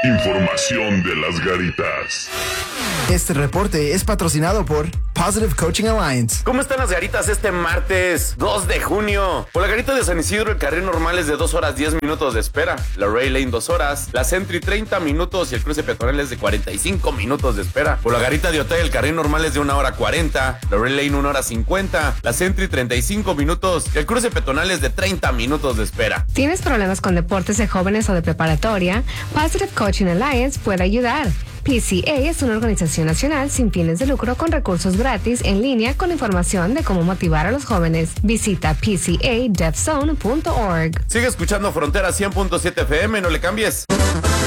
Información de las Garitas. Este reporte es patrocinado por Positive Coaching Alliance. ¿Cómo están las Garitas este martes 2 de junio? Por la Garita de San Isidro el carril normal es de 2 horas 10 minutos de espera, la Ray Lane 2 horas, la Sentry 30 minutos y el cruce peatonal es de 45 minutos de espera. Por la Garita de Otay el carril normal es de 1 hora 40, la Ray Lane 1 hora 50, la Sentry 35 minutos y el cruce peatonal es de 30 minutos de espera. ¿Tienes problemas con deportes de jóvenes o de preparatoria? Positive Coaching Alliance puede ayudar. PCA es una organización nacional sin fines de lucro con recursos gratis en línea con información de cómo motivar a los jóvenes. Visita pcadefzone.org. Sigue escuchando Frontera 100.7 FM, no le cambies.